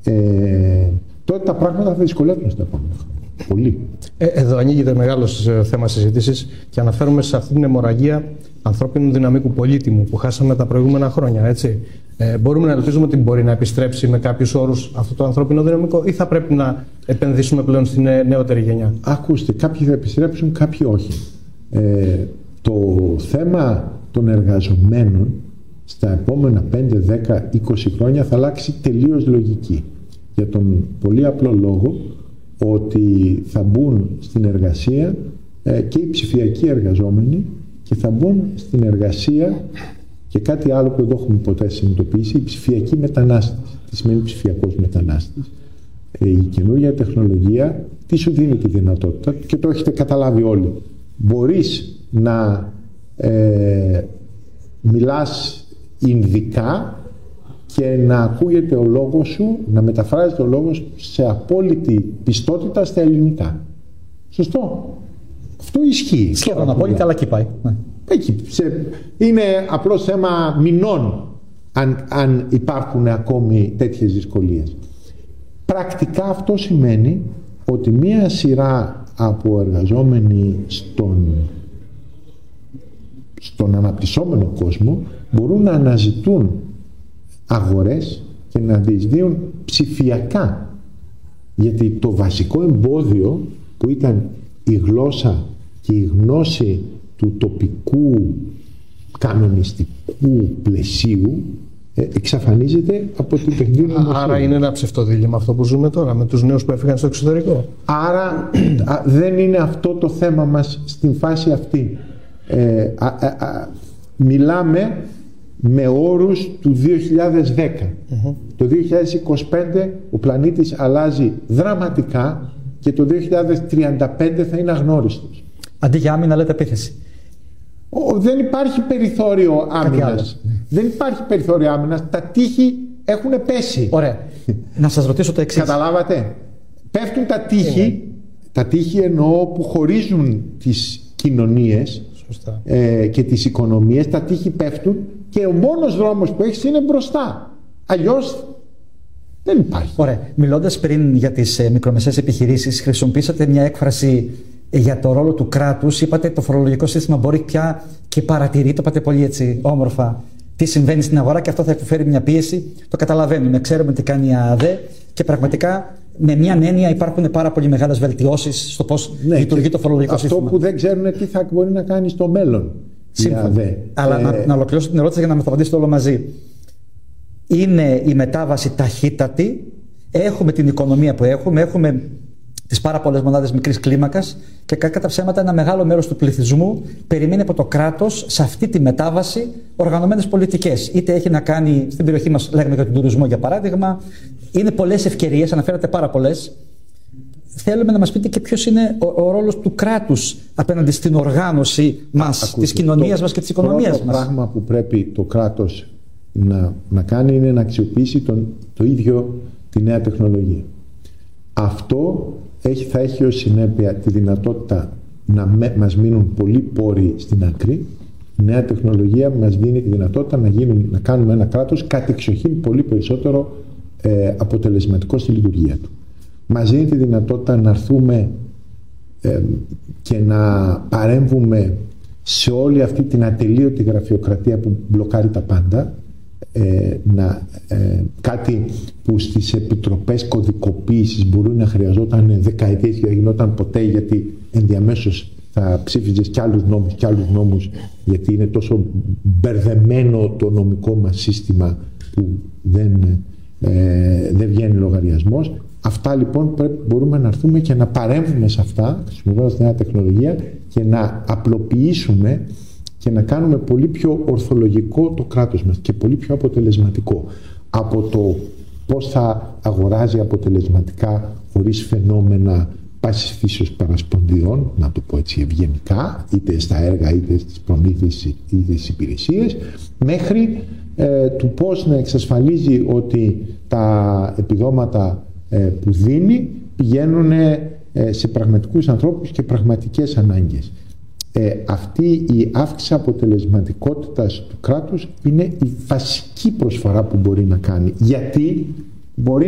τότε τα πράγματα θα δυσκολεύουν στα επόμενα χρόνια. Πολύ. Εδώ ανοίγεται μεγάλο θέμα συζήτησης και αναφέρουμε σε αυτή την αιμορραγία ανθρώπινου δυναμικού πολύτιμου που χάσαμε τα προηγούμενα χρόνια. Έτσι. Μπορούμε να ελπίζουμε ότι μπορεί να επιστρέψει με κάποιους όρους αυτό το ανθρώπινο δυναμικό, ή θα πρέπει να επενδύσουμε πλέον στην νεότερη γενιά? Ακούστε, κάποιοι θα επιστρέψουν, κάποιοι όχι. Το θέμα των εργαζομένων στα επόμενα 5, 10, 20 χρόνια θα αλλάξει τελείως λογική. Για τον πολύ απλό λόγο ότι θα μπουν στην εργασία και οι ψηφιακοί εργαζόμενοι και θα μπουν στην εργασία και κάτι άλλο που δεν το έχουμε ποτέ συνειδητοποιήσει, οι ψηφιακοί μετανάστες. Τι σημαίνει ψηφιακός μετανάστης? Η καινούργια τεχνολογία τι σου δίνει τη δυνατότητα, και το έχετε καταλάβει όλοι. Μπορείς να μιλάς ινδικά και να ακούγεται ο λόγος σου, να μεταφράζεται ο λόγος σε απόλυτη πιστότητα στα ελληνικά. Σωστό? Αυτό ισχύει. Σχεδόν απόλυτα, αλλά εκεί πάει. Ναι. Είναι απλώς θέμα μηνών αν υπάρχουν ακόμη τέτοιες δυσκολίες. Πρακτικά αυτό σημαίνει ότι μία σειρά από εργαζόμενοι στον αναπτυσσόμενο κόσμο μπορούν να αναζητούν αγορές και να διεισδύουν ψηφιακά. Γιατί το βασικό εμπόδιο που ήταν η γλώσσα και η γνώση του τοπικού κανονιστικού πλαισίου εξαφανίζεται από την παιχνίδι νομοθεσία. Άρα είναι ένα ψευτοδίλημμα αυτό που ζούμε τώρα με τους νέους που έφυγαν στο εξωτερικό. Άρα δεν είναι αυτό το θέμα μας στην φάση αυτή. Μιλάμε με όρους του 2010. Το 2025 ο πλανήτης αλλάζει δραματικά και το 2035 θα είναι αγνώριστος. Αντί για άμυνα λέτε επίθεση. Δεν υπάρχει περιθώριο άμυνας. Δεν υπάρχει περιθώριο άμυνας. Τα τείχη έχουν πέσει. Ωραία. Να σας ρωτήσω το εξής. Καταλάβατε? Πέφτουν τα τείχη. Τα τείχη εννοώ που χωρίζουν τις κοινωνίες και τις οικονομίες. Τα τείχη πέφτουν και ο μόνος δρόμος που έχεις είναι μπροστά. Αλλιώς δεν υπάρχει. Ωραία. Μιλώντας πριν για τις μικρομεσαίες επιχειρήσεις, χρησιμοποίησατε μια έκφραση για το ρόλο του κράτους. Είπατε το φορολογικό σύστημα μπορεί πια και παρατηρεί, το είπατε πολύ έτσι όμορφα, τι συμβαίνει στην αγορά και αυτό θα επιφέρει μια πίεση. Το καταλαβαίνουμε, ξέρουμε τι κάνει η ΑΔΕ και πραγματικά με μια έννοια υπάρχουν πάρα πολύ μεγάλες βελτιώσεις στο πώς λειτουργεί το φορολογικό σύστημα. Αυτό που δεν ξέρουν τι θα μπορεί να κάνει στο μέλλον. Αλλά να ολοκληρώσω την ερώτηση για να με το απαντήσετε όλο μαζί. Είναι η μετάβαση ταχύτατη, έχουμε την οικονομία που έχουμε τις πάρα πολλές μονάδες μικρής κλίμακας και κατά ψέματα ένα μεγάλο μέρος του πληθυσμού περιμένει από το κράτος σε αυτή τη μετάβαση οργανωμένες πολιτικές. Είτε έχει να κάνει, στην περιοχή μας λέγαμε για τον τουρισμό για παράδειγμα, είναι πολλές ευκαιρίες, αναφέρατε πάρα πολλές. Θέλουμε να μας πείτε και ποιος είναι ο ρόλος του κράτους απέναντι στην οργάνωση μας, της κοινωνίας μας και της οικονομίας μας. Το πράγμα που πρέπει το κράτος να κάνει είναι να αξιοποιήσει το ίδιο τη νέα τεχνολογία. Αυτό θα έχει ως συνέπεια τη δυνατότητα να μας μείνουν πολλοί πόροι στην άκρη. Η νέα τεχνολογία μας δίνει τη δυνατότητα να κάνουμε ένα κράτος κατεξοχήν πολύ περισσότερο αποτελεσματικό στη λειτουργία του. Μας δίνει τη δυνατότητα να έρθουμε και να παρέμβουμε σε όλη αυτή την ατελείωτη γραφειοκρατία που μπλοκάρει τα πάντα. Κάτι που στις επιτροπές κωδικοποίησης μπορεί να χρειαζόταν δεκαετίες και δεν γινόταν ποτέ, γιατί ενδιαμέσως θα ψήφιζες κι άλλους νόμους, γιατί είναι τόσο μπερδεμένο το νομικό μας σύστημα που δεν βγαίνει λογαριασμός. Αυτά λοιπόν μπορούμε να έρθουμε και να παρέμβουμε σε αυτά χρησιμοποιώντας νέα τεχνολογία και να απλοποιήσουμε και να κάνουμε πολύ πιο ορθολογικό το κράτος μας και πολύ πιο αποτελεσματικό από το πώς θα αγοράζει αποτελεσματικά χωρίς φαινόμενα πάσης φύσεως παρασπονδιών, να το πω έτσι ευγενικά, είτε στα έργα είτε στις προμήθειες είτε στις υπηρεσίες, μέχρι του πώς να εξασφαλίζει ότι τα επιδόματα που δίνει πηγαίνουν σε πραγματικούς ανθρώπους και πραγματικές ανάγκες. Αυτή η αύξηση αποτελεσματικότητας του κράτους είναι η βασική προσφορά που μπορεί να κάνει, γιατί μπορεί